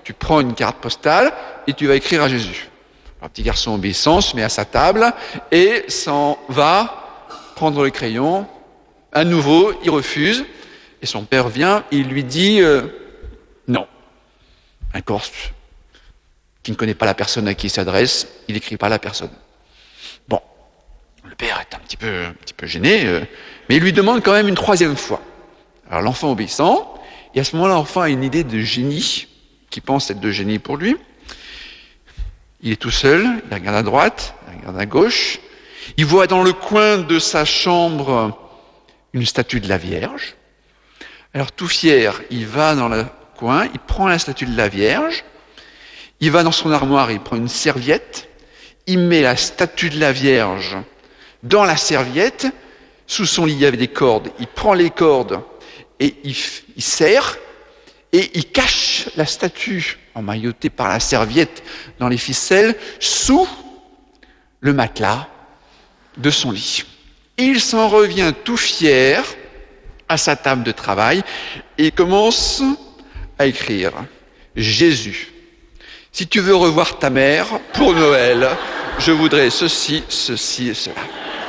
tu prends une carte postale et tu vas écrire à Jésus. Alors, le petit garçon obéissant se met à sa table et s'en va prendre le crayon. À nouveau, il refuse. Et son père vient et il lui dit non. Un Corse qui ne connaît pas la personne à qui il s'adresse, il n'écrit pas à la personne. Bon, le père est un petit peu gêné, mais il lui demande quand même une troisième fois. Alors l'enfant obéissant, et à ce moment-là, l'enfant a une idée de génie, qui pense être de génie pour lui. Il est tout seul, il regarde à droite, il regarde à gauche. Il voit dans le coin de sa chambre une statue de la Vierge. Alors tout fier, il va dans le coin, il prend la statue de la Vierge, il va dans son armoire, il prend une serviette, il met la statue de la Vierge dans la serviette, sous son lit il y avait des cordes, il prend les cordes et il serre, et il cache la statue, emmaillotée par la serviette dans les ficelles, sous le matelas de son lit. Il s'en revient tout fier à sa table de travail et commence à écrire « Jésus, si tu veux revoir ta mère pour Noël, je voudrais ceci, ceci et cela. »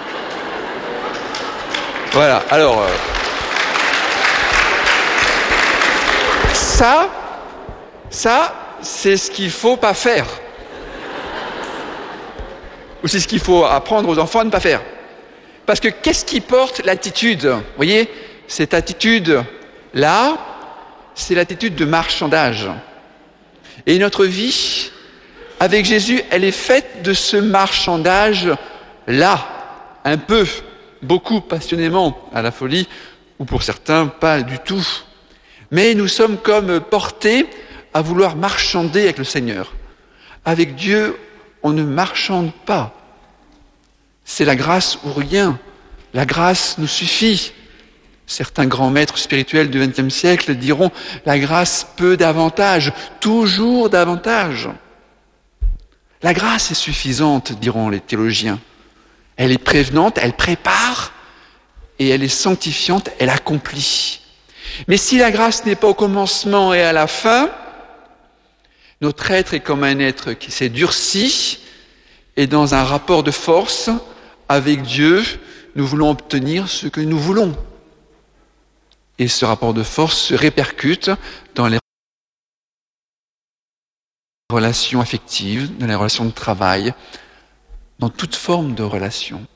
Voilà, alors... Ça, c'est ce qu'il ne faut pas faire. Ou c'est ce qu'il faut apprendre aux enfants à ne pas faire. Parce que qu'est-ce qui porte l'attitude ? Vous voyez, cette attitude-là, c'est l'attitude de marchandage. Et notre vie, avec Jésus, elle est faite de ce marchandage-là. Un peu, beaucoup, passionnément, à la folie, ou pour certains, pas du tout. Mais nous sommes comme portés à vouloir marchander avec le Seigneur. Avec Dieu, on ne marchande pas. C'est la grâce ou rien. La grâce nous suffit. Certains grands maîtres spirituels du XXe siècle diront « la grâce peut davantage, toujours davantage ». La grâce est suffisante, diront les théologiens. Elle est prévenante, elle prépare, et elle est sanctifiante, elle accomplit. Mais si la grâce n'est pas au commencement et à la fin, notre être est comme un être qui s'est durci, et dans un rapport de force avec Dieu, nous voulons obtenir ce que nous voulons. Et ce rapport de force se répercute dans les relations affectives, dans les relations de travail, dans toute forme de relation.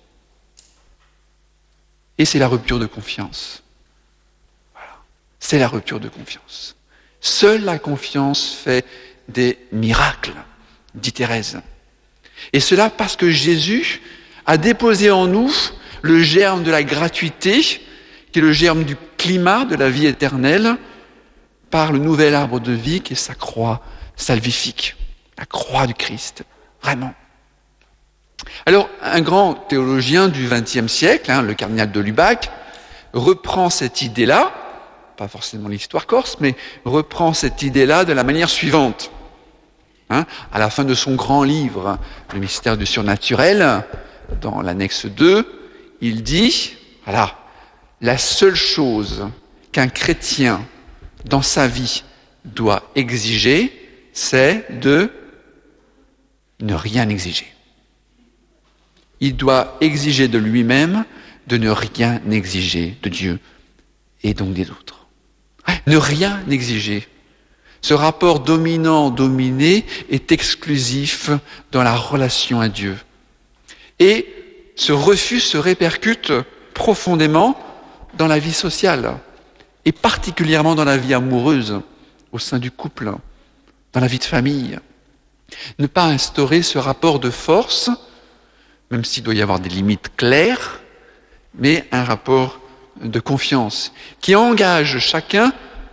Et c'est la rupture de confiance. Voilà. C'est la rupture de confiance. Seule la confiance fait des miracles, dit Thérèse. Et cela parce que Jésus a déposé en nous le germe de la gratuité, qui est le germe du climat de la vie éternelle, par le nouvel arbre de vie qui est sa croix salvifique, la croix du Christ, vraiment. Alors, un grand théologien du XXe siècle, le cardinal de Lubac, reprend cette idée-là, pas forcément l'histoire corse, mais reprend cette idée-là de la manière suivante. À la fin de son grand livre, Le mystère du surnaturel, dans l'annexe 2, il dit, voilà, la seule chose qu'un chrétien dans sa vie doit exiger, c'est de ne rien exiger. Il doit exiger de lui-même de ne rien exiger de Dieu et donc des autres. Ne rien exiger. Ce rapport dominant-dominé est exclusif dans la relation à Dieu. Et ce refus se répercute profondément dans la vie sociale et particulièrement dans la vie amoureuse, au sein du couple, dans la vie de famille. Ne pas instaurer ce rapport de force, même s'il doit y avoir des limites claires, mais un rapport de confiance qui engage chacun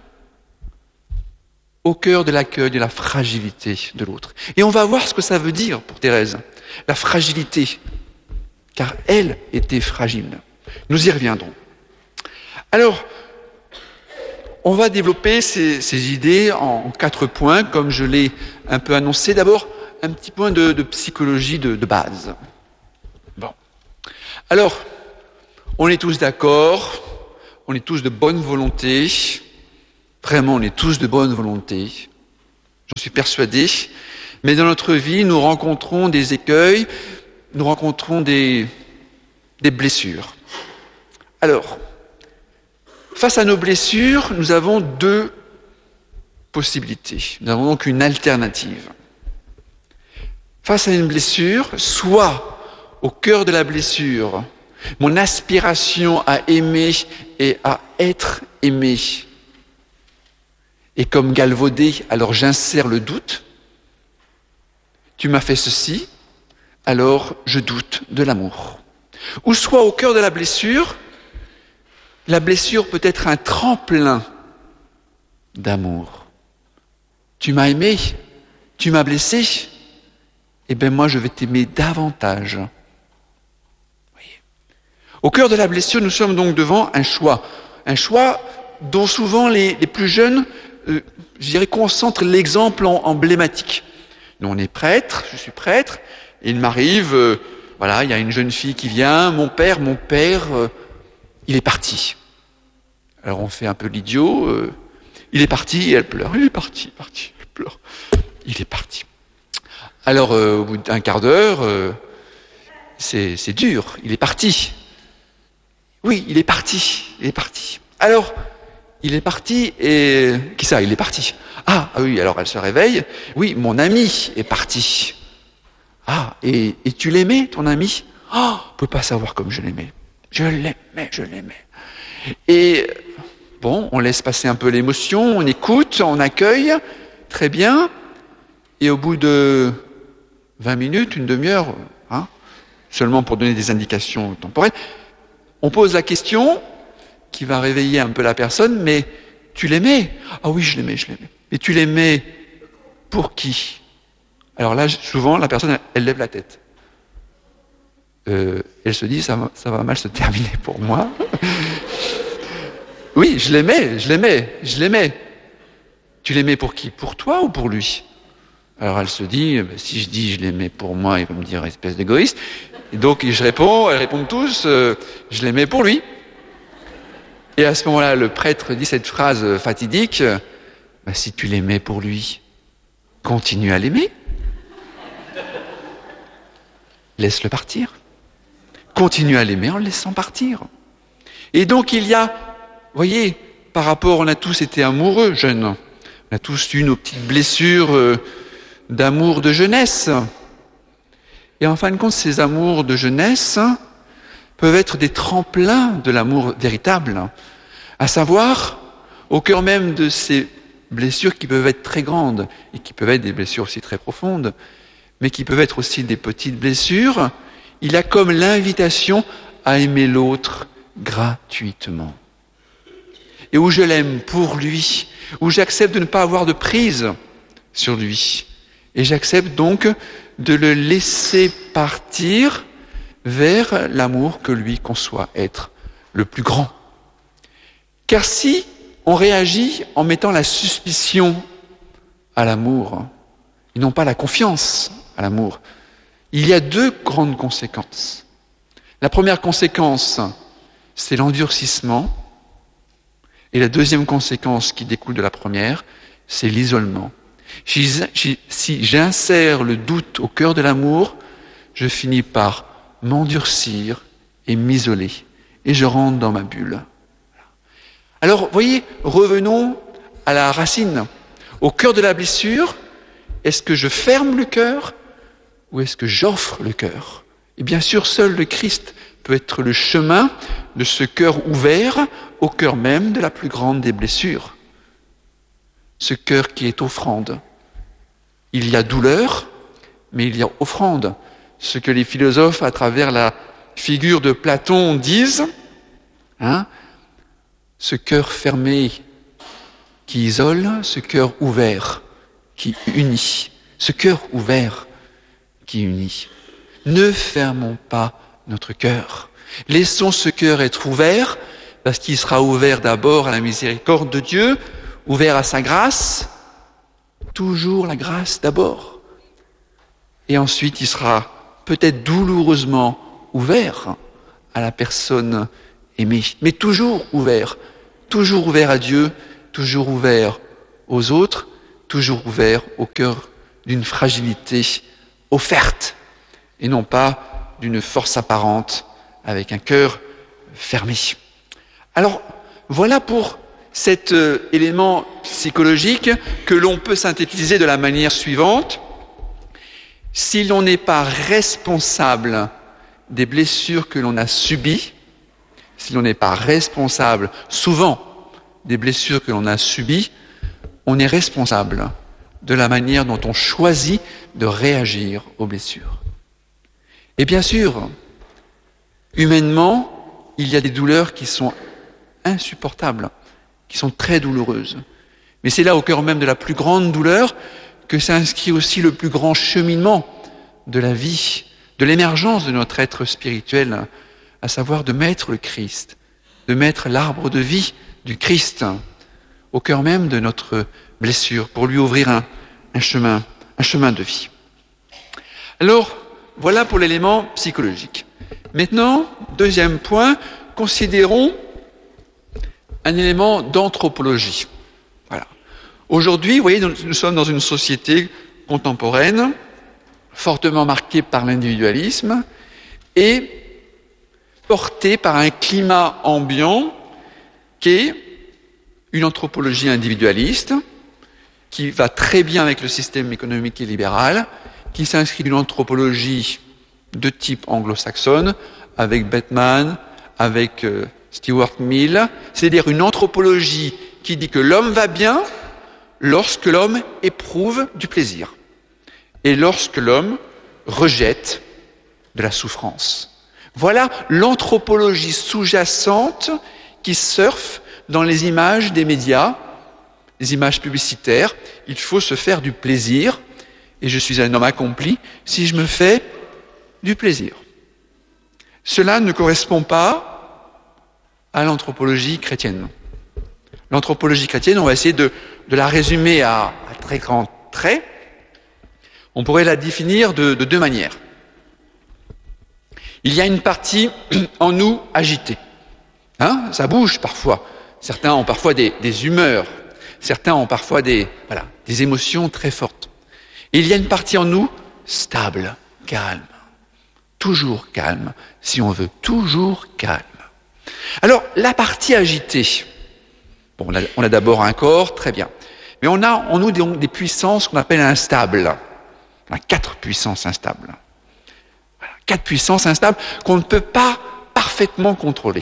au cœur de l'accueil de la fragilité de l'autre. Et on va voir ce que ça veut dire pour Thérèse, la fragilité, car elle était fragile. Nous y reviendrons. Alors, on va développer ces idées en 4 points, comme je l'ai un peu annoncé. D'abord, un petit point de psychologie de base. Bon. Alors, on est tous d'accord, on est tous de bonne volonté, vraiment on est tous de bonne volonté, j'en suis persuadé. Mais dans notre vie, nous rencontrons des écueils, nous rencontrons des blessures. Alors, face à nos blessures, nous avons deux possibilités. Nous avons donc une alternative. Face à une blessure, soit au cœur de la blessure, mon aspiration à aimer et à être aimé est comme galvaudée, alors j'insère le doute. Tu m'as fait ceci, alors je doute de l'amour. Ou soit au cœur de la blessure peut être un tremplin d'amour. Tu m'as aimé, tu m'as blessé, eh bien moi je vais t'aimer davantage. Voyez. Au cœur de la blessure, nous sommes donc devant un choix dont souvent les plus jeunes, je dirais, concentrent l'exemple emblématique. Nous on est prêtre, je suis prêtre, et il m'arrive, voilà, il y a une jeune fille qui vient, mon père, il est parti. Alors on fait un peu l'idiot, il est parti et elle pleure, il est parti, elle pleure, il est parti. Alors au bout d'un quart d'heure, c'est dur, il est parti. Oui, il est parti. Alors, il est parti et... Qui ça? Il est parti. Ah oui, alors elle se réveille. Oui, mon ami est parti. Ah, et tu l'aimais, ton ami? Oh, on ne peut pas savoir comme je l'aimais. Je l'aimais. Et bon, on laisse passer un peu l'émotion, on écoute, on accueille, très bien. Et au bout de 20 minutes, une demi-heure, seulement pour donner des indications temporelles, on pose la question qui va réveiller un peu la personne, mais tu l'aimais? Ah oui, je l'aimais. Mais tu l'aimais pour qui? Alors là, souvent, la personne, elle lève la tête. Elle se dit, ça va mal se terminer pour moi. Oui, je l'aimais. Tu l'aimais pour qui? Pour toi ou pour lui? Alors elle se dit, si je dis je l'aimais pour moi, il va me dire espèce d'égoïste. Et donc elles répondent tous, je l'aimais pour lui. Et à ce moment-là, le prêtre dit cette phrase fatidique, si tu l'aimais pour lui, continue à l'aimer. Laisse-le partir. Continue à l'aimer en le laissant partir. Et donc il y a, voyez, par rapport, on a tous été amoureux, jeunes. On a tous eu nos petites blessures d'amour de jeunesse. Et en fin de compte, ces amours de jeunesse peuvent être des tremplins de l'amour véritable. À savoir, au cœur même de ces blessures qui peuvent être très grandes et qui peuvent être des blessures aussi très profondes, mais qui peuvent être aussi des petites blessures, il y a comme l'invitation à aimer l'autre gratuitement. Et où je l'aime pour lui, où j'accepte de ne pas avoir de prise sur lui. Et j'accepte donc de le laisser partir vers l'amour que lui conçoit être le plus grand. Car si on réagit en mettant la suspicion à l'amour, et non pas la confiance à l'amour, il y a deux grandes conséquences. La première conséquence, c'est l'endurcissement, et la deuxième conséquence qui découle de la première, c'est l'isolement. Si j'insère le doute au cœur de l'amour, je finis par m'endurcir et m'isoler. Et je rentre dans ma bulle. Alors, voyez, revenons à la racine. Au cœur de la blessure, est-ce que je ferme le cœur ou est-ce que j'offre le cœur? Et bien sûr, seul le Christ peut être le chemin de ce cœur ouvert au cœur même de la plus grande des blessures. Ce cœur qui est offrande. Il y a douleur, mais il y a offrande. Ce que les philosophes, à travers la figure de Platon, disent, ce cœur fermé qui isole, ce cœur ouvert qui unit. Ce cœur ouvert qui unit. Ne fermons pas notre cœur. Laissons ce cœur être ouvert, parce qu'il sera ouvert d'abord à la miséricorde de Dieu, ouvert à sa grâce, toujours la grâce d'abord. Et ensuite, il sera peut-être douloureusement ouvert à la personne aimée, mais toujours ouvert à Dieu, toujours ouvert aux autres, toujours ouvert au cœur d'une fragilité offerte et non pas d'une force apparente avec un cœur fermé. Alors, voilà pour cet élément psychologique que l'on peut synthétiser de la manière suivante. Si l'on n'est pas responsable des blessures que l'on a subies, si l'on n'est pas responsable souvent des blessures que l'on a subies, on est responsable de la manière dont on choisit de réagir aux blessures. Et bien sûr, humainement, il y a des douleurs qui sont insupportables, qui sont très douloureuses. Mais c'est là, au cœur même de la plus grande douleur, que s'inscrit aussi le plus grand cheminement de la vie, de l'émergence de notre être spirituel, à savoir de mettre le Christ, de mettre l'arbre de vie du Christ au cœur même de notre blessure, pour lui ouvrir un chemin de vie. Alors, voilà pour l'élément psychologique. Maintenant, deuxième point, considérons un élément d'anthropologie. Voilà. Aujourd'hui, vous voyez, nous sommes dans une société contemporaine, fortement marquée par l'individualisme et portée par un climat ambiant qui est une anthropologie individualiste, qui va très bien avec le système économique et libéral, qui s'inscrit d'une anthropologie de type anglo-saxonne, avec Beckman, avec Stuart Mill, c'est-à-dire une anthropologie qui dit que l'homme va bien lorsque l'homme éprouve du plaisir et lorsque l'homme rejette de la souffrance. Voilà l'anthropologie sous-jacente qui surfe dans les images des médias, les images publicitaires. Il faut se faire du plaisir et je suis un homme accompli si je me fais du plaisir. Cela ne correspond pas à l'anthropologie chrétienne. L'anthropologie chrétienne, on va essayer de la résumer à très grands traits. On pourrait la définir de deux manières. Il y a une partie en nous agitée. Ça bouge parfois. Certains ont parfois des humeurs. Certains ont parfois des émotions très fortes. Et il y a une partie en nous stable, calme. Toujours calme, si on veut, toujours calme. Alors, la partie agitée, bon, on a d'abord un corps, très bien. Mais on a en nous des puissances qu'on appelle instables. On a 4 puissances instables. Voilà, 4 puissances instables qu'on ne peut pas parfaitement contrôler.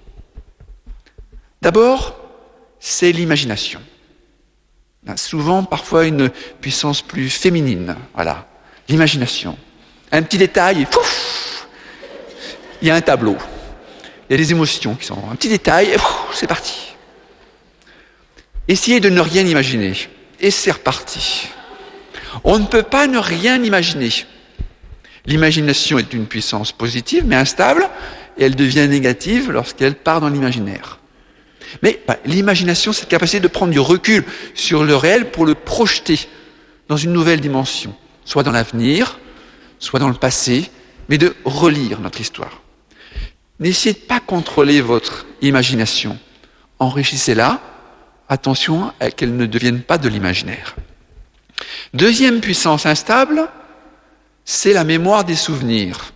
D'abord, c'est l'imagination. Souvent, parfois, une puissance plus féminine. Voilà, l'imagination. Un petit détail, et pouf, il y a un tableau. Il y a des émotions qui sont... Un petit détail, et pouf, c'est parti. Essayez de ne rien imaginer. Et c'est reparti. On ne peut pas ne rien imaginer. L'imagination est une puissance positive, mais instable, et elle devient négative lorsqu'elle part dans l'imaginaire. Mais l'imagination, c'est la capacité de prendre du recul sur le réel pour le projeter dans une nouvelle dimension, soit dans l'avenir, soit dans le passé, mais de relire notre histoire. N'essayez de pas contrôler votre imagination. Enrichissez-la. Attention à qu'elle ne devienne pas de l'imaginaire. Deuxième puissance instable, c'est la mémoire des souvenirs.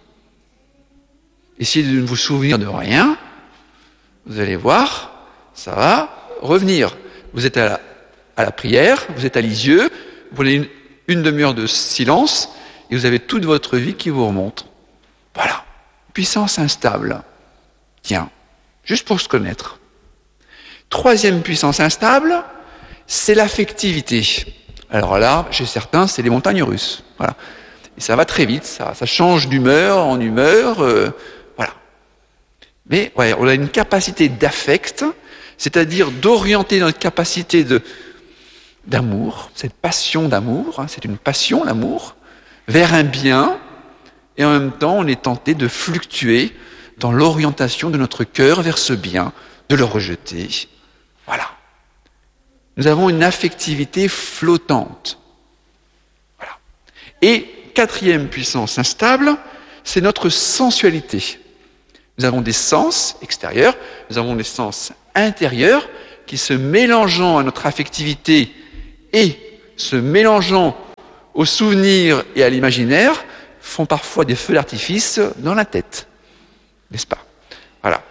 Essayez de ne vous souvenir de rien. Vous allez voir, ça va revenir. Vous êtes à la prière, vous êtes à Lisieux, vous prenez une demi-heure de silence, et vous avez toute votre vie qui vous remonte. Voilà. Puissance instable. Tiens, juste pour se connaître. Troisième puissance instable, c'est l'affectivité. Alors là, chez certains, c'est les montagnes russes. Voilà. Et ça va très vite, ça change d'humeur en humeur. Voilà. Mais ouais, on a une capacité d'affect, c'est-à-dire d'orienter notre capacité d'amour, cette passion d'amour, c'est une passion, l'amour, vers un bien, et en même temps, on est tenté de fluctuer dans l'orientation de notre cœur vers ce bien, de le rejeter. Voilà. Nous avons une affectivité flottante. Voilà. Et quatrième puissance instable, c'est notre sensualité. Nous avons des sens extérieurs, nous avons des sens intérieurs qui, se mélangeant à notre affectivité et se mélangeant au souvenir et à l'imaginaire, font parfois des feux d'artifice dans la tête. N'est-ce pas? Voilà.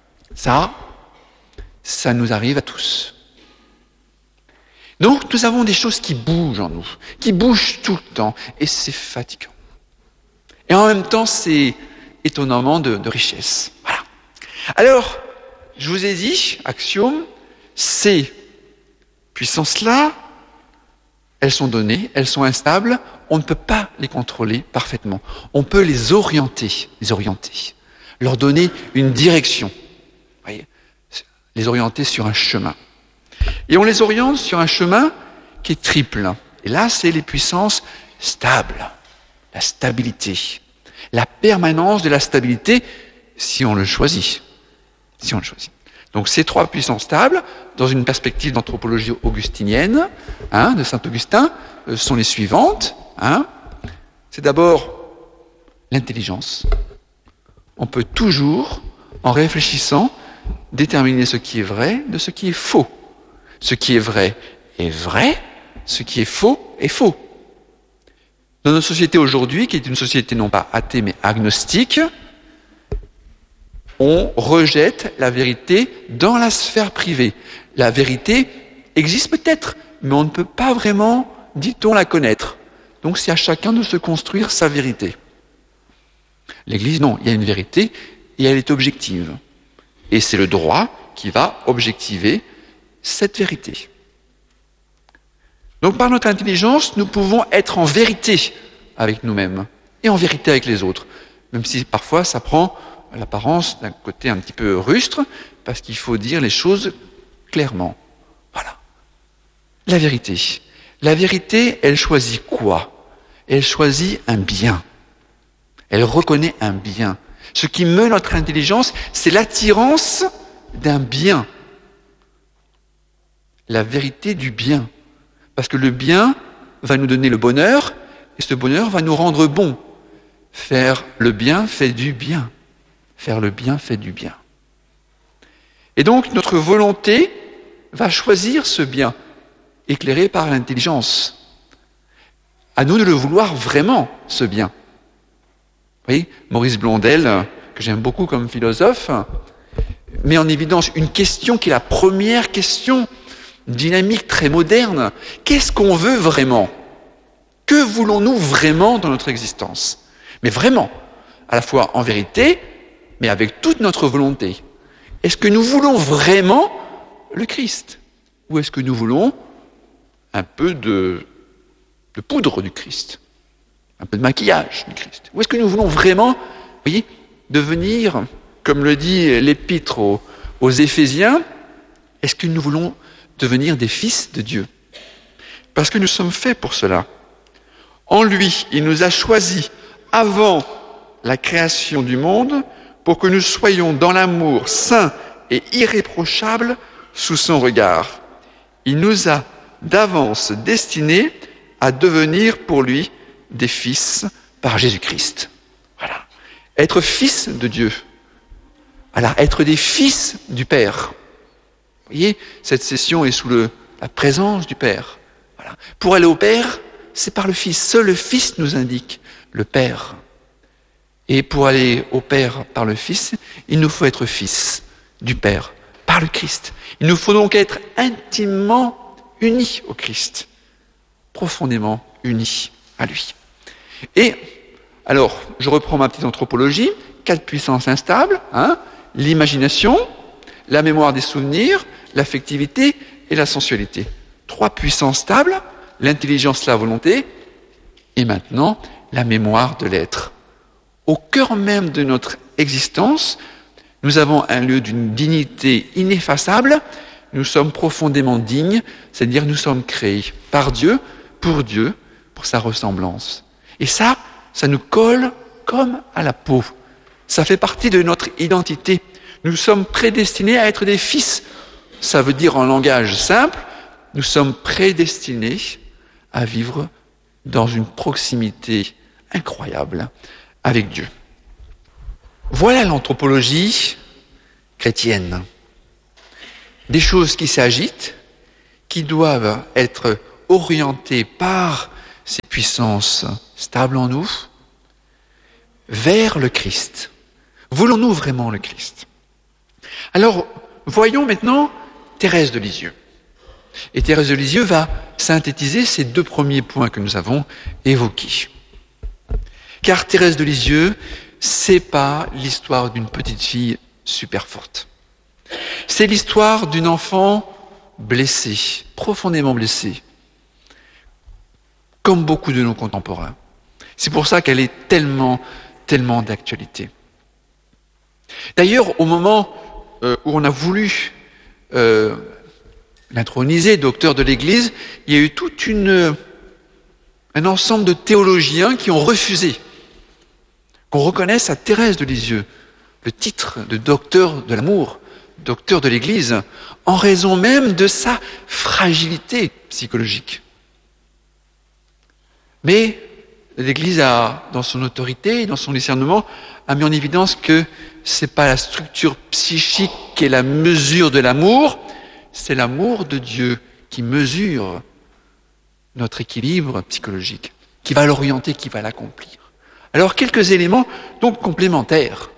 Ça nous arrive à tous. Donc, nous avons des choses qui bougent en nous, qui bougent tout le temps, et c'est fatigant. Et en même temps, c'est étonnamment de richesse. Voilà. Alors, je vous ai dit, axiome, ces puissances-là, elles sont données, elles sont instables, on ne peut pas les contrôler parfaitement. On peut les orienter, leur donner une direction, voyez, les orienter sur un chemin. Et on les oriente sur un chemin qui est triple. Et là, c'est les puissances stables, la stabilité, la permanence de la stabilité, si on le choisit. Donc ces trois puissances stables, dans une perspective d'anthropologie augustinienne, de saint Augustin, sont les suivantes. C'est d'abord l'intelligence. On peut toujours, en réfléchissant, déterminer ce qui est vrai de ce qui est faux. Ce qui est vrai, ce qui est faux est faux. Dans notre société aujourd'hui, qui est une société non pas athée mais agnostique, on rejette la vérité dans la sphère privée. La vérité existe peut-être, mais on ne peut pas vraiment, dit-on, la connaître. Donc c'est à chacun de se construire sa vérité. L'Église, non, il y a une vérité et elle est objective. Et c'est le droit qui va objectiver cette vérité. Donc par notre intelligence, nous pouvons être en vérité avec nous-mêmes et en vérité avec les autres, même si parfois ça prend l'apparence d'un côté un petit peu rustre, parce qu'il faut dire les choses clairement. Voilà. La vérité. La vérité, elle choisit quoi? Elle choisit un bien. Elle reconnaît un bien. Ce qui meut notre intelligence, c'est l'attirance d'un bien. La vérité du bien. Parce que le bien va nous donner le bonheur, et ce bonheur va nous rendre bons. Faire le bien fait du bien. Faire le bien fait du bien. Et donc notre volonté va choisir ce bien, éclairé par l'intelligence. À nous de le vouloir vraiment, ce bien. Vous voyez, Maurice Blondel, que j'aime beaucoup comme philosophe, met en évidence une question qui est la première question dynamique, très moderne. Qu'est-ce qu'on veut vraiment? Que voulons-nous vraiment dans notre existence? Mais vraiment, à la fois en vérité, mais avec toute notre volonté. Est-ce que nous voulons vraiment le Christ? Ou est-ce que nous voulons un peu de poudre du Christ? Un peu de maquillage du Christ? Ou est-ce que nous voulons vraiment, vous voyez, devenir, comme le dit l'épître aux Éphésiens, est-ce que nous voulons devenir des fils de Dieu? Parce que nous sommes faits pour cela. En lui, il nous a choisis avant la création du monde pour que nous soyons dans l'amour saint et irréprochable sous son regard. Il nous a d'avance destinés à devenir pour lui des fils par Jésus-Christ. Voilà. Être fils de Dieu. Alors, être des fils du Père. Vous voyez, cette session est sous la présence du Père. Voilà. Pour aller au Père, c'est par le Fils. Seul le Fils nous indique le Père. Et pour aller au Père par le Fils, il nous faut être fils du Père par le Christ. Il nous faut donc être intimement unis au Christ, profondément unis à lui. Et alors, je reprends ma petite anthropologie, 4 puissances instables, l'imagination, la mémoire des souvenirs, l'affectivité et la sensualité. 3 puissances stables, l'intelligence, la volonté, et maintenant la mémoire de l'être. Au cœur même de notre existence, nous avons un lieu d'une dignité ineffaçable, nous sommes profondément dignes, c'est-à-dire nous sommes créés par Dieu, pour sa ressemblance. Et ça nous colle comme à la peau. Ça fait partie de notre identité. Nous sommes prédestinés à être des fils. Ça veut dire en langage simple, nous sommes prédestinés à vivre dans une proximité incroyable avec Dieu. Voilà l'anthropologie chrétienne. Des choses qui s'agitent, qui doivent être orientée par ces puissances stables en nous vers le Christ. Voulons-nous vraiment le Christ? Alors, voyons maintenant Thérèse de Lisieux. Et Thérèse de Lisieux va synthétiser ces deux premiers points que nous avons évoqués. Car Thérèse de Lisieux, c'est pas l'histoire d'une petite fille super forte. C'est l'histoire d'une enfant blessée, profondément blessée, comme beaucoup de nos contemporains. C'est pour ça qu'elle est tellement d'actualité. D'ailleurs, au moment où on a voulu l'introniser, docteur de l'Église, il y a eu tout un ensemble de théologiens qui ont refusé qu'on reconnaisse à Thérèse de Lisieux le titre de docteur de l'amour, docteur de l'Église, en raison même de sa fragilité psychologique. Mais l'Église a, dans son autorité, dans son discernement, a mis en évidence que c'est pas la structure psychique qui est la mesure de l'amour, c'est l'amour de Dieu qui mesure notre équilibre psychologique, qui va l'orienter, qui va l'accomplir. Alors, quelques éléments donc complémentaires.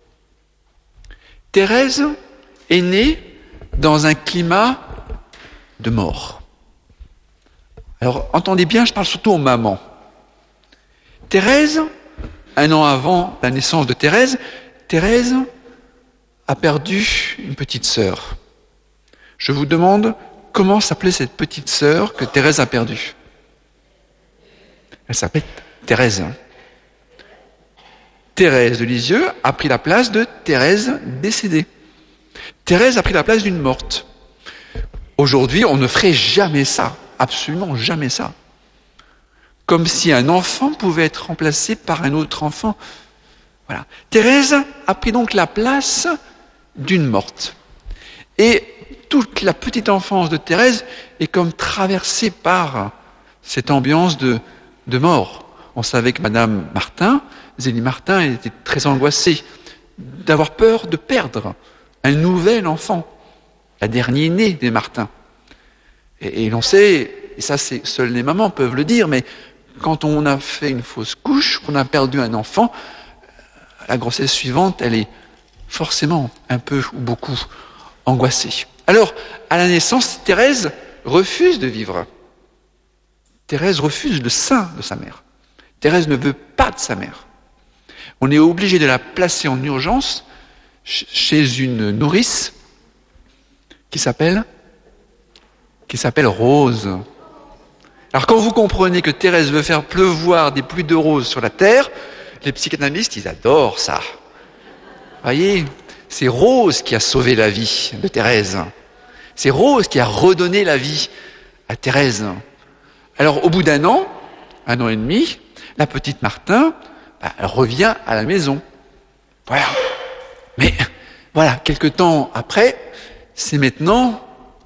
Thérèse est née dans un climat de mort. Alors, entendez bien, je parle surtout aux mamans. Thérèse, 1 an avant la naissance de Thérèse, Thérèse a perdu une petite sœur. Je vous demande comment s'appelait cette petite sœur que Thérèse a perdue. Elle s'appelait Thérèse. Thérèse de Lisieux a pris la place de Thérèse décédée. Thérèse a pris la place d'une morte. Aujourd'hui, on ne ferait jamais ça, absolument jamais ça. Comme si un enfant pouvait être remplacé par un autre enfant. Voilà. Thérèse a pris donc la place d'une morte. Et toute la petite enfance de Thérèse est comme traversée par cette ambiance de mort. On savait que Madame Martin, Zélie Martin, était très angoissée d'avoir peur de perdre un nouvel enfant, la dernière née des Martins. Et l'on sait, et ça c'est seules les mamans peuvent le dire, mais quand on a fait une fausse couche, qu'on a perdu un enfant, la grossesse suivante, elle est forcément un peu ou beaucoup angoissée. Alors, à la naissance, Thérèse refuse de vivre. Thérèse refuse le sein de sa mère. Thérèse ne veut pas de sa mère. On est obligé de la placer en urgence chez une nourrice qui s'appelle Rose. Alors quand vous comprenez que Thérèse veut faire pleuvoir des pluies de roses sur la terre, les psychanalystes, ils adorent ça. Voyez, c'est Rose qui a sauvé la vie de Thérèse. C'est Rose qui a redonné la vie à Thérèse. Alors au bout d'1 an et demi, la petite Martin, elle revient à la maison. Voilà. Mais voilà, quelque temps après, c'est maintenant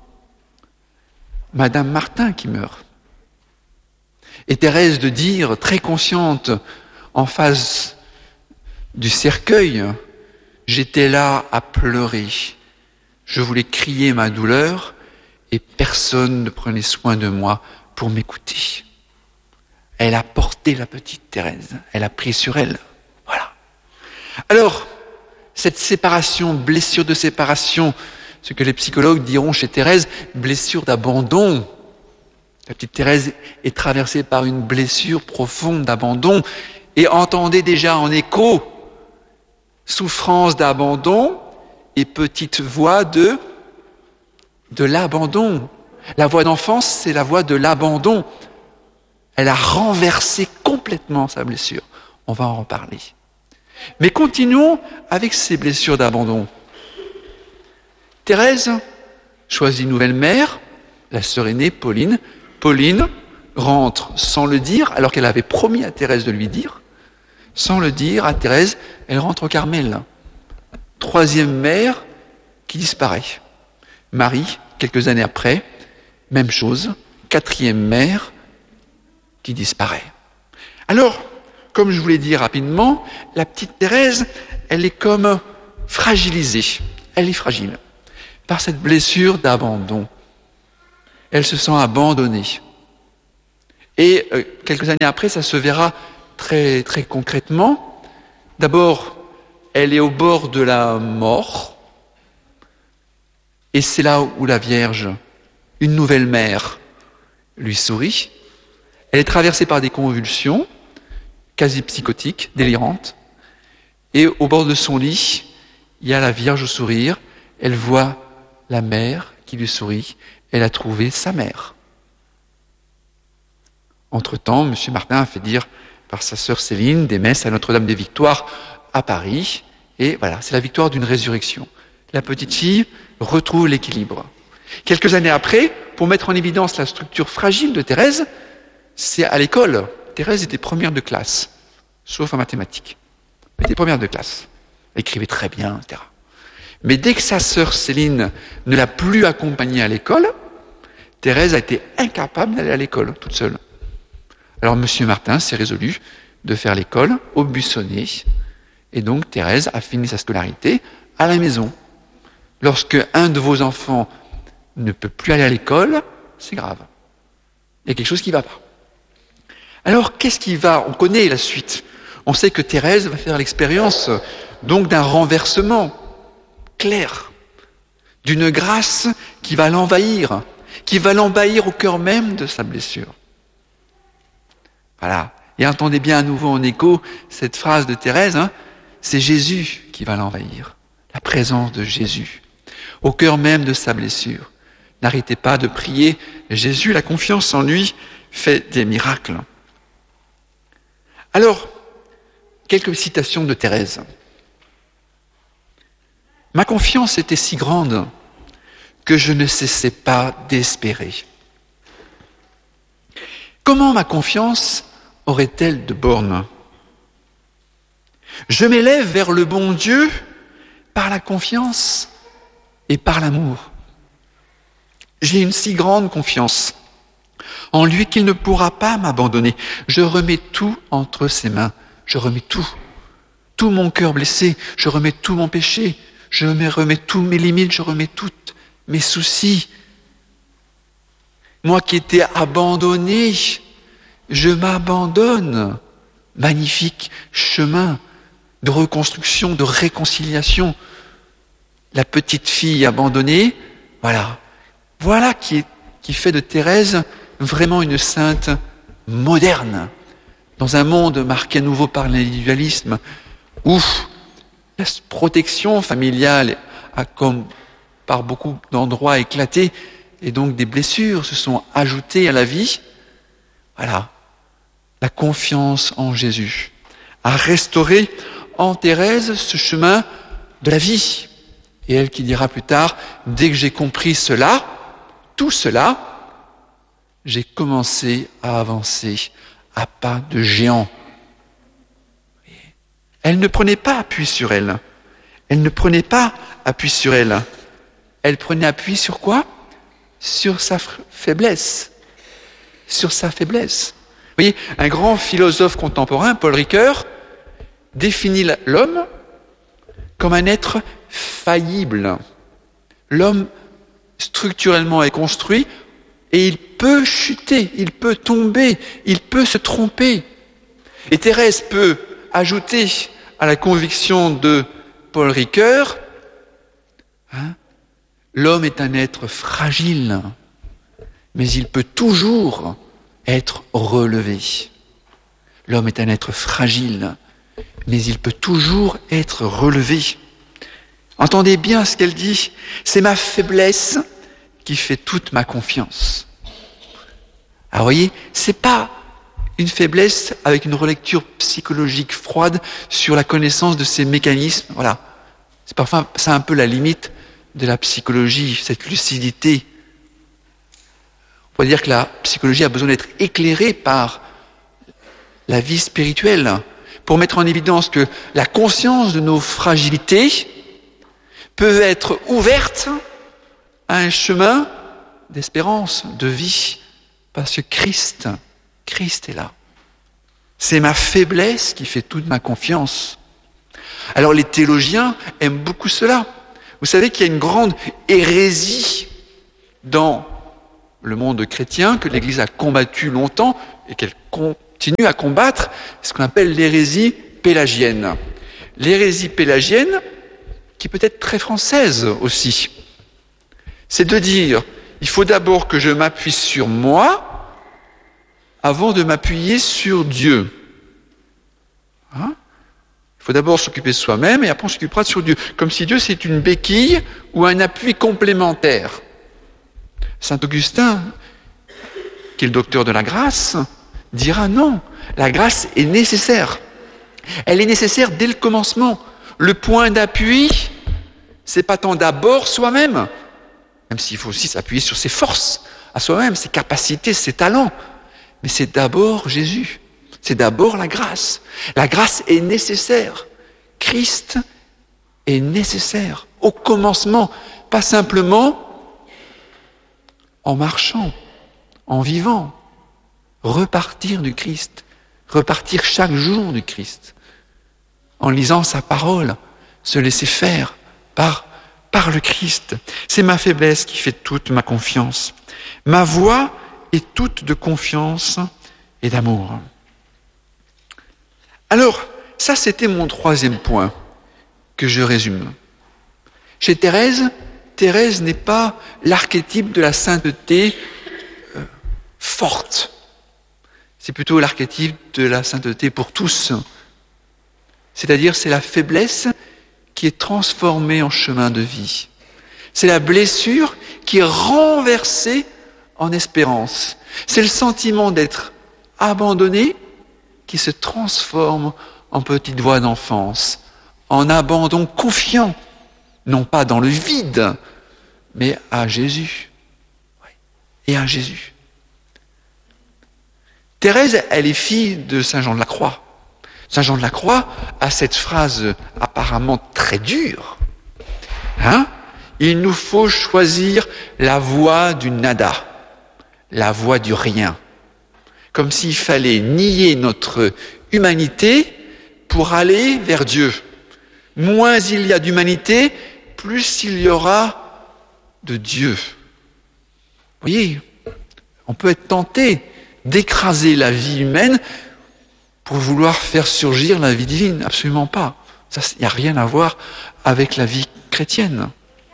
Madame Martin qui meurt. Et Thérèse de dire, très consciente, en face du cercueil, j'étais là à pleurer. Je voulais crier ma douleur et personne ne prenait soin de moi pour m'écouter. Elle a porté la petite Thérèse, elle a pris sur elle. Voilà. Alors, cette séparation, blessure de séparation, ce que les psychologues diront chez Thérèse, blessure d'abandon. La petite Thérèse est traversée par une blessure profonde d'abandon. Et entendez déjà en écho, souffrance d'abandon et petite voix de l'abandon. La voix d'enfance, c'est la voix de l'abandon. Elle a renversé complètement sa blessure. On va en reparler. Mais continuons avec ces blessures d'abandon. Thérèse choisit une nouvelle mère, la sœur aînée, Pauline. Pauline rentre sans le dire, alors qu'elle avait promis à Thérèse de lui dire. Sans le dire à Thérèse, elle rentre au Carmel. 3e mère qui disparaît. Marie, quelques années après, même chose. 4e mère qui disparaît. Alors, comme je vous l'ai dit rapidement, la petite Thérèse, elle est comme fragilisée. Elle est fragile par cette blessure d'abandon. Elle se sent abandonnée. Et quelques années après, ça se verra très, très concrètement. D'abord, elle est au bord de la mort, et c'est là où la Vierge, une nouvelle mère, lui sourit. Elle est traversée par des convulsions, quasi psychotiques, délirantes, et au bord de son lit, il y a la Vierge au sourire. Elle voit la mère qui lui sourit. Elle a trouvé sa mère. Entre-temps, M. Martin a fait dire par sa sœur Céline des messes à Notre-Dame des Victoires à Paris. Et voilà, c'est la victoire d'une résurrection. La petite fille retrouve l'équilibre. Quelques années après, pour mettre en évidence la structure fragile de Thérèse, c'est à l'école. Thérèse était première de classe, sauf en mathématiques. Elle était première de classe. Elle écrivait très bien, etc. Mais dès que sa sœur Céline ne l'a plus accompagnée à l'école, Thérèse a été incapable d'aller à l'école toute seule. Alors M. Martin s'est résolu de faire l'école au buissonnet. Et donc Thérèse a fini sa scolarité à la maison. Lorsque un de vos enfants ne peut plus aller à l'école, c'est grave. Il y a quelque chose qui ne va pas. Alors qu'est-ce qui va? On connaît la suite. On sait que Thérèse va faire l'expérience donc d'un renversement clair, d'une grâce qui va l'envahir au cœur même de sa blessure. Voilà. Et entendez bien à nouveau en écho cette phrase de Thérèse, c'est Jésus qui va l'envahir, la présence de Jésus, au cœur même de sa blessure. N'arrêtez pas de prier Jésus, la confiance en lui fait des miracles. Alors, quelques citations de Thérèse. Ma confiance était si grande que je ne cessais pas d'espérer. Comment ma confiance aurait-elle de bornes? Je m'élève vers le bon Dieu par la confiance et par l'amour. J'ai une si grande confiance en lui qu'il ne pourra pas m'abandonner. Je remets tout entre ses mains. Je remets tout. Tout mon cœur blessé. Je remets tout mon péché. Je remets tous mes limites. Je remets tous mes soucis. Moi qui étais abandonné, je m'abandonne. Magnifique chemin de reconstruction, de réconciliation. La petite fille abandonnée, voilà qui fait de Thérèse vraiment une sainte moderne. Dans un monde marqué à nouveau par l'individualisme, où la protection familiale a comme par beaucoup d'endroits éclaté, et donc des blessures se sont ajoutées à la vie. Voilà, la confiance en Jésus a restauré en Thérèse ce chemin de la vie. Et elle qui dira plus tard, dès que j'ai compris cela, tout cela, j'ai commencé à avancer à pas de géant. Elle ne prenait pas appui sur elle. Elle ne prenait pas appui sur elle. Elle prenait appui sur quoi? Sur sa faiblesse. Sur sa faiblesse. Vous voyez, un grand philosophe contemporain, Paul Ricoeur, définit l'homme comme un être faillible. L'homme structurellement est construit et il peut chuter, il peut tomber, il peut se tromper. Et Thérèse peut ajouter à la conviction de Paul Ricoeur, l'homme est un être fragile, mais il peut toujours être relevé. L'homme est un être fragile, mais il peut toujours être relevé. Entendez bien ce qu'elle dit, c'est ma faiblesse qui fait toute ma confiance. Alors vous voyez, c'est pas une faiblesse avec une relecture psychologique froide sur la connaissance de ces mécanismes. Voilà, c'est parfois c'est un peu la limite de la psychologie, cette lucidité. On pourrait dire que la psychologie a besoin d'être éclairée par la vie spirituelle pour mettre en évidence que la conscience de nos fragilités peut être ouverte à un chemin d'espérance, de vie, parce que Christ est là. C'est ma faiblesse qui fait toute ma confiance. Alors les théologiens aiment beaucoup cela. Vous savez qu'il y a une grande hérésie dans le monde chrétien, que l'Église a combattu longtemps, et qu'elle continue à combattre ce qu'on appelle l'hérésie pélagienne. L'hérésie pélagienne, qui peut être très française aussi, c'est de dire, il faut d'abord que je m'appuie sur moi avant de m'appuyer sur Dieu. Hein? Il faut d'abord s'occuper de soi-même et après on s'occupera sur Dieu. Comme si Dieu c'est une béquille ou un appui complémentaire. Saint Augustin, qui est le docteur de la grâce, dira non, la grâce est nécessaire. Elle est nécessaire dès le commencement. Le point d'appui, c'est pas tant d'abord soi-même, même s'il faut aussi s'appuyer sur ses forces à soi-même, ses capacités, ses talents, mais c'est d'abord Jésus. C'est d'abord la grâce. La grâce est nécessaire. Christ est nécessaire au commencement, pas simplement en marchant, en vivant. Repartir du Christ, repartir chaque jour du Christ, en lisant sa parole, se laisser faire par le Christ. C'est ma faiblesse qui fait toute ma confiance. Ma voix est toute de confiance et d'amour. Alors, ça c'était mon troisième point que je résume. Chez Thérèse, Thérèse n'est pas l'archétype de la sainteté forte. C'est plutôt l'archétype de la sainteté pour tous. C'est-à-dire, c'est la faiblesse qui est transformée en chemin de vie. C'est la blessure qui est renversée en espérance. C'est le sentiment d'être abandonné qui se transforme en petite voix d'enfance, en abandon confiant, non pas dans le vide, mais à Jésus. Et à Jésus. Thérèse, elle est fille de Saint Jean de la Croix. Saint Jean de la Croix a cette phrase apparemment très dure. Il nous faut choisir la voie du nada, la voie du rien. Comme s'il fallait nier notre humanité pour aller vers Dieu. Moins il y a d'humanité, plus il y aura de Dieu. Vous voyez, on peut être tenté d'écraser la vie humaine pour vouloir faire surgir la vie divine. Absolument pas. Ça, il n'y a rien à voir avec la vie chrétienne.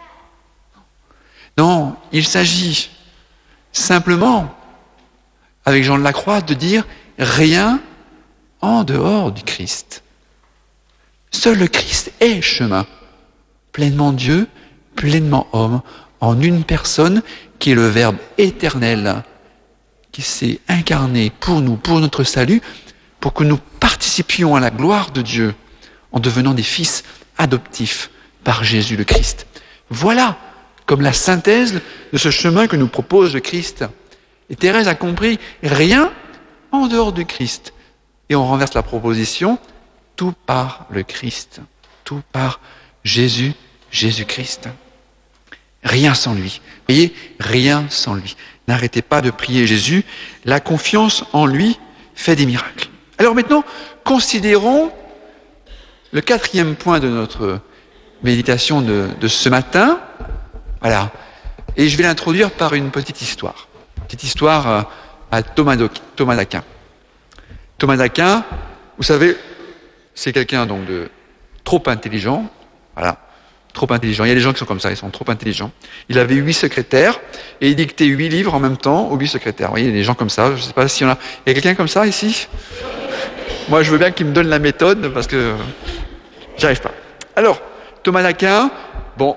Non, il s'agit simplement, avec Jean de la Croix, de dire rien en dehors du Christ. Seul le Christ est chemin, pleinement Dieu, pleinement homme, en une personne qui est le Verbe éternel, qui s'est incarné pour nous, pour notre salut, pour que nous participions à la gloire de Dieu en devenant des fils adoptifs par Jésus le Christ. Voilà comme la synthèse de ce chemin que nous propose le Christ. Et Thérèse a compris rien en dehors du Christ. Et on renverse la proposition, tout par le Christ, tout par Jésus, Jésus-Christ. Rien sans lui. Vous voyez, rien sans lui. N'arrêtez pas de prier Jésus. La confiance en lui fait des miracles. Alors maintenant, considérons le quatrième point de notre méditation de ce matin. Voilà. Et je vais l'introduire par une petite histoire. Une petite histoire à Thomas d'Aquin. Thomas d'Aquin, vous savez, c'est quelqu'un donc de trop intelligent. Voilà. Trop intelligent. Il y a des gens qui sont comme ça, ils sont trop intelligents. Il avait 8 secrétaires et il dictait 8 livres en même temps aux 8 secrétaires. Vous voyez, il y a des gens comme ça. Je ne sais pas si on a... Il y a quelqu'un comme ça ici? Moi, je veux bien qu'il me donne la méthode parce que j'y arrive pas. Alors, Thomas d'Aquin, bon,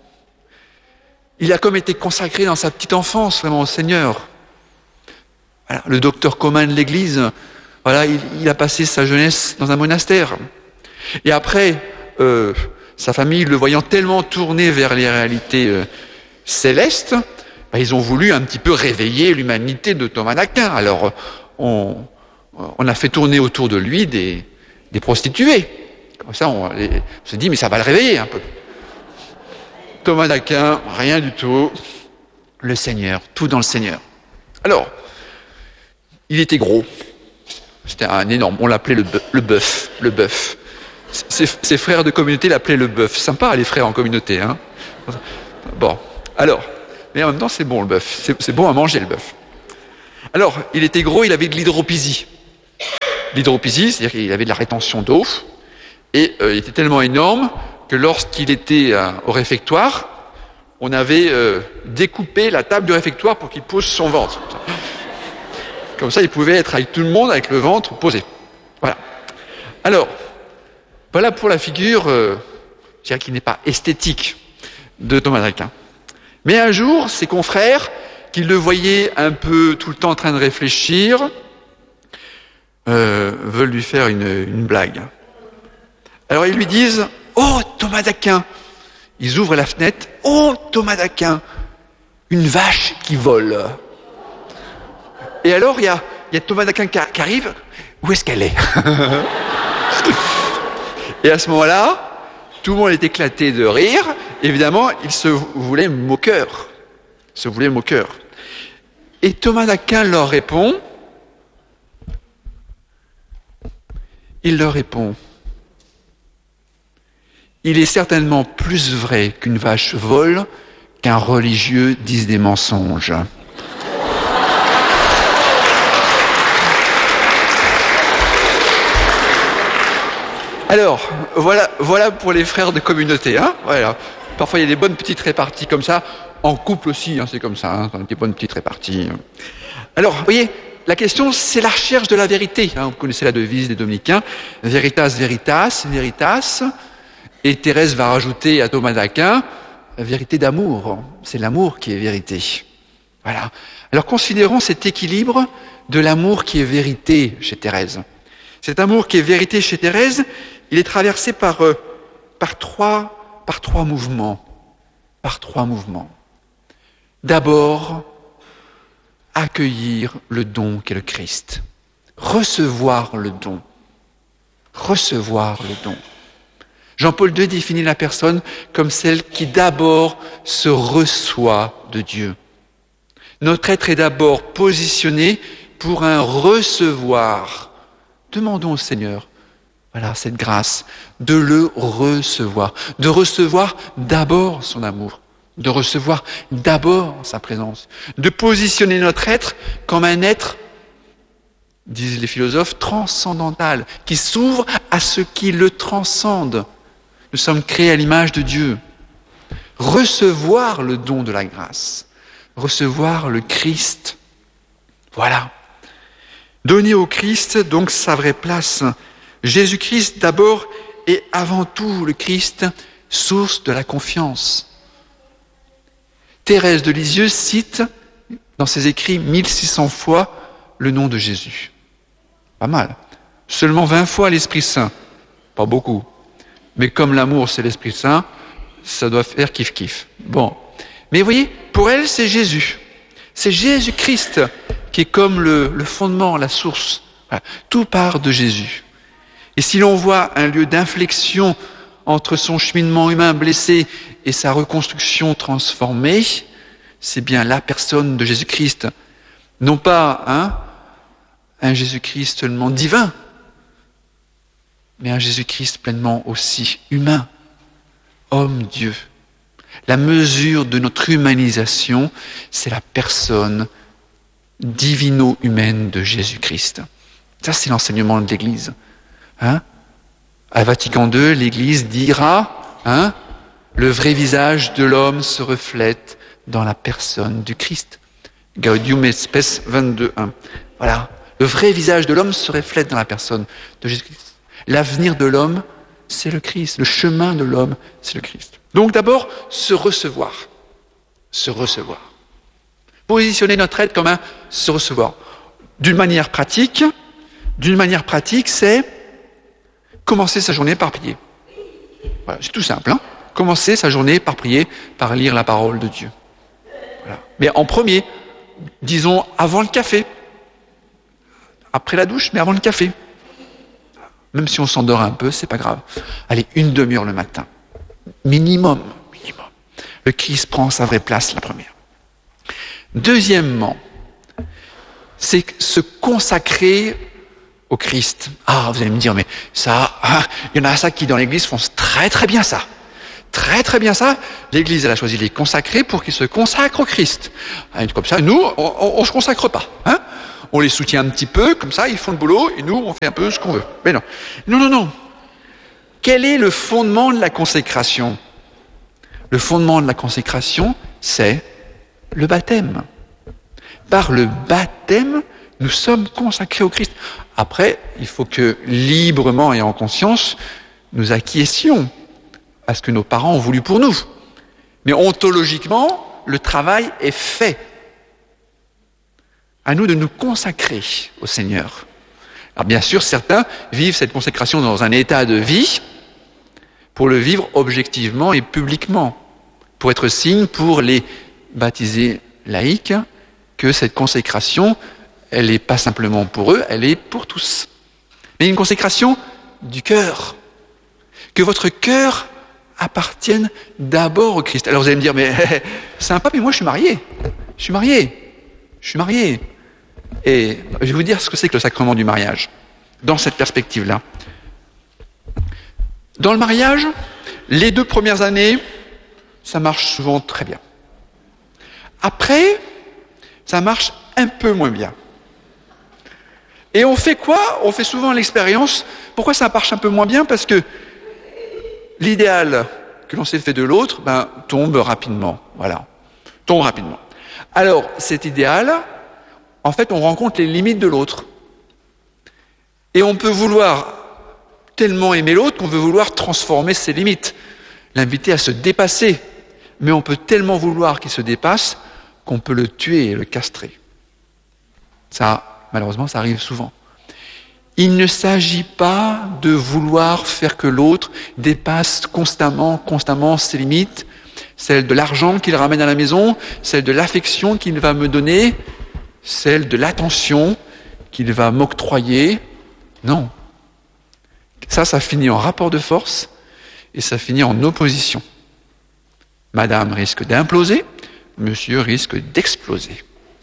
il a comme été consacré dans sa petite enfance vraiment au Seigneur. Voilà, le docteur commun de l'Église, voilà, il a passé sa jeunesse dans un monastère. Et après, sa famille, le voyant tellement tourné vers les réalités célestes, ils ont voulu un petit peu réveiller l'humanité de Thomas d'Aquin. Alors, on a fait tourner autour de lui des prostituées. Comme ça, on se dit, mais ça va le réveiller un peu. Thomas d'Aquin, rien du tout. Le Seigneur, tout dans le Seigneur. Alors, il était gros. C'était un énorme. On l'appelait le bœuf. Ses frères de communauté l'appelaient le bœuf. Sympa, les frères en communauté. Hein. Bon, alors, mais en même temps, c'est bon le bœuf. C'est bon à manger le bœuf. Alors, il était gros, il avait de l'hydropésie. L'hydropésie, c'est-à-dire qu'il avait de la rétention d'eau, et il était tellement énorme que lorsqu'il était au réfectoire, on avait découpé la table du réfectoire pour qu'il pose son ventre. Comme ça, il pouvait être avec tout le monde, avec le ventre posé. Voilà. Alors, voilà pour la figure, je dirais qui n'est pas esthétique, de Thomas d'Aquin. Mais un jour, ses confrères, qui le voyaient un peu tout le temps en train de réfléchir, veulent lui faire une blague. Alors ils lui disent « Oh, Thomas d'Aquin !» Ils ouvrent la fenêtre. « Oh, Thomas d'Aquin ! Une vache qui vole !» Et alors, il y a Thomas d'Aquin qui arrive. Où est-ce qu'elle est, Et à ce moment-là, tout le monde est éclaté de rire. Évidemment, il se voulait moqueur. Et Thomas d'Aquin leur répond. Il leur répond. Il est certainement plus vrai qu'une vache vole qu'un religieux dise des mensonges. Alors, voilà pour les frères de communauté. Hein, voilà. Parfois, il y a des bonnes petites réparties comme ça. En couple aussi, hein, c'est comme ça, hein, des bonnes petites réparties. Alors, vous voyez, la question, c'est la recherche de la vérité. Hein, vous connaissez la devise des dominicains. Veritas, veritas, veritas. Et Thérèse va rajouter à Thomas d'Aquin, vérité d'amour. C'est l'amour qui est vérité. Voilà. Alors, considérons cet équilibre de l'amour qui est vérité chez Thérèse. Cet amour qui est vérité chez Thérèse, il est traversé par trois mouvements. D'abord, accueillir le don qu'est le Christ. Recevoir le don. Jean-Paul II définit la personne comme celle qui d'abord se reçoit de Dieu. Notre être est d'abord positionné pour un recevoir. Demandons au Seigneur, voilà, cette grâce, de le recevoir, de recevoir d'abord son amour, de recevoir d'abord sa présence, de positionner notre être comme un être, disent les philosophes, transcendantal, qui s'ouvre à ce qui le transcende. Nous sommes créés à l'image de Dieu. Recevoir le don de la grâce, recevoir le Christ, voilà. Donner au Christ donc sa vraie place. Jésus-Christ d'abord et avant tout le Christ, source de la confiance. Thérèse de Lisieux cite dans ses écrits 1600 fois le nom de Jésus. Pas mal. Seulement 20 fois l'Esprit Saint. Pas beaucoup. Mais comme l'amour c'est l'Esprit Saint, ça doit faire kiff-kiff. Bon. Mais vous voyez, pour elle c'est Jésus. C'est Jésus-Christ qui est comme le fondement, la source. Voilà. Tout part de Jésus. Et si l'on voit un lieu d'inflexion entre son cheminement humain blessé et sa reconstruction transformée, c'est bien la personne de Jésus-Christ. Non pas un Jésus-Christ seulement divin, mais un Jésus-Christ pleinement aussi humain, homme-Dieu. La mesure de notre humanisation, c'est la personne divino-humaine de Jésus-Christ. Ça, c'est l'enseignement de l'Église. À Vatican II, l'Église dira, le vrai visage de l'homme se reflète dans la personne du Christ. Gaudium et Spes 22.1. Voilà. Le vrai visage de l'homme se reflète dans la personne de Jésus-Christ. L'avenir de l'homme, c'est le Christ. Le chemin de l'homme, c'est le Christ. Donc d'abord, se recevoir. Se recevoir. Positionner notre être comme un se recevoir. D'une manière pratique, c'est commencer sa journée par prier. Voilà, c'est tout simple. Commencer sa journée par prier, par lire la parole de Dieu. Voilà. Mais en premier, disons avant le café. Après la douche, mais avant le café. Même si on s'endort un peu, c'est pas grave. Allez, une demi-heure le matin. Minimum. Le Christ prend sa vraie place, la première. Deuxièmement, c'est se consacrer au Christ. Ah, vous allez me dire, mais ça, il y en a ça qui dans l'Église font très très bien ça. Très très bien ça. L'Église, elle a choisi de les consacrer pour qu'ils se consacrent au Christ. Comme ça, nous, on se consacre pas. on les soutient un petit peu, comme ça, ils font le boulot, et nous, on fait un peu ce qu'on veut. Mais non. Non, non, non. Quel est le fondement de la consécration? Le fondement de la consécration, c'est le baptême. Par le baptême, nous sommes consacrés au Christ. Après, il faut que librement et en conscience, nous acquiescions à ce que nos parents ont voulu pour nous. Mais ontologiquement, le travail est fait. À nous de nous consacrer au Seigneur. Alors bien sûr, certains vivent cette consécration dans un état de vie pour le vivre objectivement et publiquement, pour être signe pour les baptisés laïcs que cette consécration, elle n'est pas simplement pour eux, elle est pour tous. Mais une consécration du cœur. Que votre cœur appartienne d'abord au Christ. Alors vous allez me dire, mais sympa, mais moi je suis marié. Je suis marié. Et je vais vous dire ce que c'est que le sacrement du mariage, dans cette perspective-là. Dans le mariage, les 2 premières années, ça marche souvent très bien. Après, ça marche un peu moins bien. Et on fait quoi? On fait souvent l'expérience. Pourquoi ça marche un peu moins bien? Parce que l'idéal que l'on s'est fait de l'autre, tombe rapidement. Voilà. Tombe rapidement. Alors, cet idéal, en fait, on rencontre les limites de l'autre. Et on peut vouloir tellement aimer l'autre qu'on veut vouloir transformer ses limites, l'inviter à se dépasser. Mais on peut tellement vouloir qu'il se dépasse qu'on peut le tuer et le castrer. Ça, malheureusement, ça arrive souvent. Il ne s'agit pas de vouloir faire que l'autre dépasse constamment ses limites, celle de l'argent qu'il ramène à la maison, celle de l'affection qu'il va me donner, celle de l'attention qu'il va m'octroyer. Non. Ça finit en rapport de force et ça finit en opposition. Madame risque d'imploser, monsieur risque d'exploser.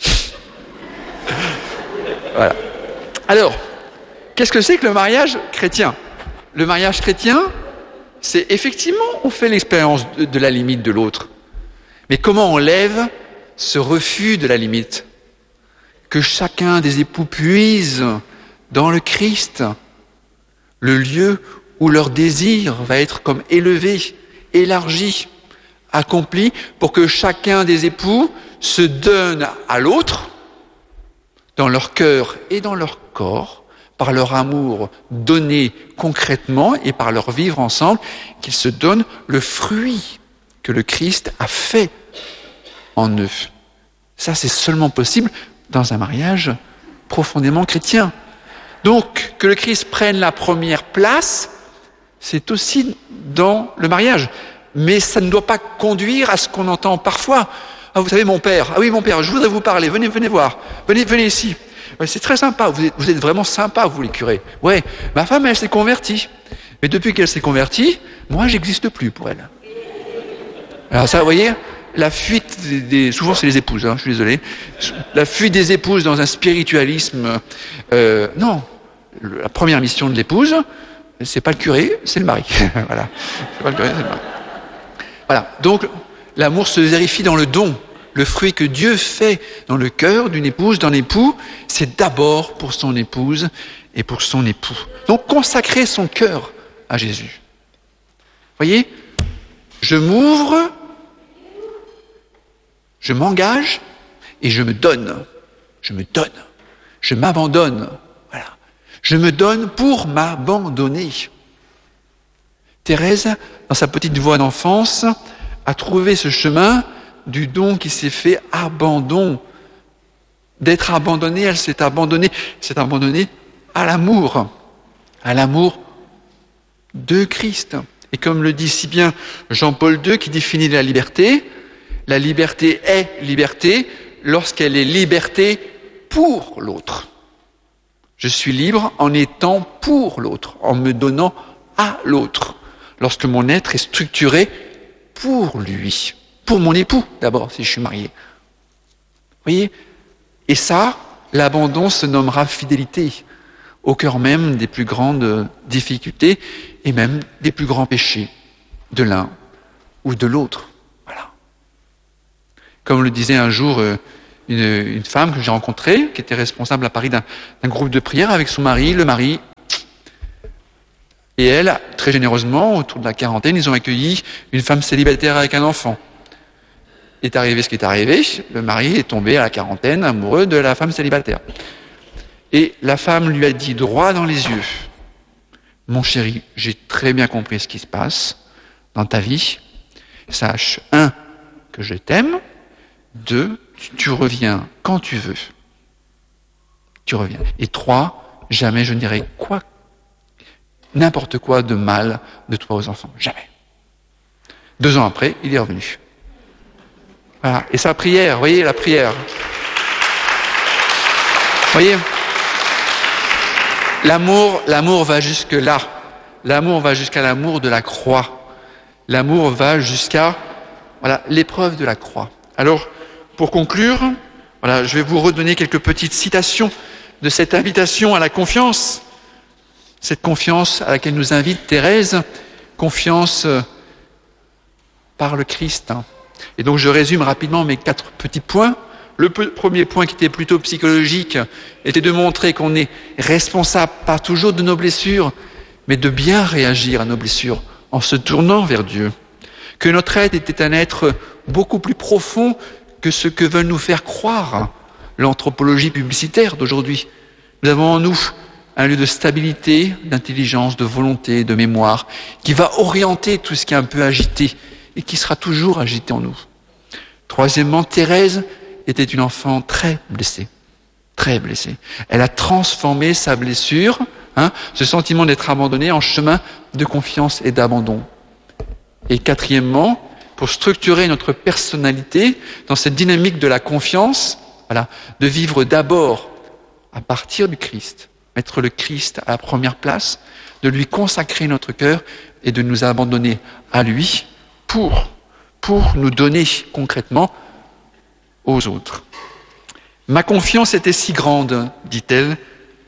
Voilà. Alors, qu'est-ce que c'est que le mariage chrétien? Le mariage chrétien, c'est effectivement, on fait l'expérience de la limite de l'autre. Mais comment on lève ce refus de la limite? Que chacun des époux puise dans le Christ, le lieu où leur désir va être comme élevé, élargi, accompli, pour que chacun des époux se donne à l'autre, dans leur cœur et dans leur corps, par leur amour donné concrètement et par leur vivre ensemble, qu'ils se donnent le fruit que le Christ a fait en eux. Ça, c'est seulement possible dans un mariage profondément chrétien. Donc, que le Christ prenne la première place, c'est aussi dans le mariage. Mais ça ne doit pas conduire à ce qu'on entend parfois. Ah, vous savez, mon père, ah oui, mon père, je voudrais vous parler, venez voir, venez ici. Ouais, c'est très sympa, vous êtes vraiment sympa, vous les curés. Ouais, ma femme, elle s'est convertie. Mais depuis qu'elle s'est convertie, moi, j'existe plus pour elle. Alors ça, vous voyez, la fuite souvent c'est les épouses, je suis désolé. La fuite des épouses dans un spiritualisme, non. La première mission de l'épouse, c'est pas le curé, c'est le mari. Voilà. C'est pas le curé, c'est le mari. Voilà. Donc, l'amour se vérifie dans le don. Le fruit que Dieu fait dans le cœur d'une épouse, d'un époux, c'est d'abord pour son épouse et pour son époux. Donc, consacrer son cœur à Jésus. Voyez, je m'ouvre, je m'engage et je me donne. Je m'abandonne. Voilà. Je me donne pour m'abandonner. Thérèse, dans sa petite voix d'enfance, a trouvé ce chemin du don qui s'est fait abandon. D'être abandonnée, elle s'est abandonnée à l'amour de Christ. Et comme le dit si bien Jean-Paul II qui définit la liberté est liberté lorsqu'elle est liberté pour l'autre. Je suis libre en étant pour l'autre, en me donnant à l'autre. Lorsque mon être est structuré pour lui, pour mon époux d'abord, si je suis marié. Vous voyez? Et ça, l'abandon se nommera fidélité, au cœur même des plus grandes difficultés et même des plus grands péchés de l'un ou de l'autre. Voilà. Comme le disait un jour une femme que j'ai rencontrée, qui était responsable à Paris d'un groupe de prière avec son mari, le mari. Et elle, très généreusement, autour de la quarantaine, ils ont accueilli une femme célibataire avec un enfant. Est arrivé ce qui est arrivé, le mari est tombé à la quarantaine amoureux de la femme célibataire. Et la femme lui a dit droit dans les yeux, « Mon chéri, j'ai très bien compris ce qui se passe dans ta vie. Sache, 1, que je t'aime, 2, tu reviens quand tu veux. Tu reviens. Et 3, jamais je ne dirai n'importe quoi de mal de toi aux enfants. Jamais. » 2 ans après, il est revenu. Voilà. Et sa prière, vous voyez, la prière. Vous voyez, l'amour va jusque là. L'amour va jusqu'à l'amour de la croix. L'amour va jusqu'à l'épreuve de la croix. Alors, pour conclure, je vais vous redonner quelques petites citations de cette invitation à la confiance. Cette confiance à laquelle nous invite Thérèse, confiance par le Christ. Et donc je résume rapidement mes 4 petits points. Le premier point, qui était plutôt psychologique, était de montrer qu'on est responsable pas toujours de nos blessures, mais de bien réagir à nos blessures en se tournant vers Dieu. Que notre être était un être beaucoup plus profond que ce que veulent nous faire croire l'anthropologie publicitaire d'aujourd'hui. Nous avons en nous un lieu de stabilité, d'intelligence, de volonté, de mémoire, qui va orienter tout ce qui est un peu agité et qui sera toujours agité en nous. Troisièmement, Thérèse était une enfant très blessée. Très blessée. Elle a transformé sa blessure, ce sentiment d'être abandonnée, en chemin de confiance et d'abandon. Et quatrièmement, pour structurer notre personnalité dans cette dynamique de la confiance, de vivre d'abord à partir du Christ, mettre le Christ à la première place, de lui consacrer notre cœur et de nous abandonner à lui pour nous donner concrètement aux autres. Ma confiance était si grande, dit-elle,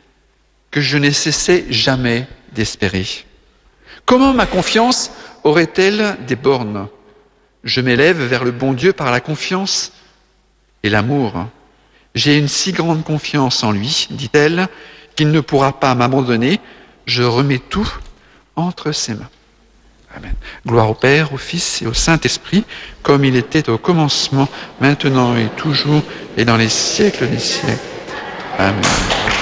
que je n'ai cessé jamais d'espérer. Comment ma confiance aurait-elle des bornes ? Je m'élève vers le bon Dieu par la confiance et l'amour. J'ai une si grande confiance en lui, dit-elle, qu'il ne pourra pas m'abandonner. Je remets tout entre ses mains. Amen. Gloire au Père, au Fils et au Saint-Esprit, comme il était au commencement, maintenant et toujours, et dans les siècles des siècles. Amen.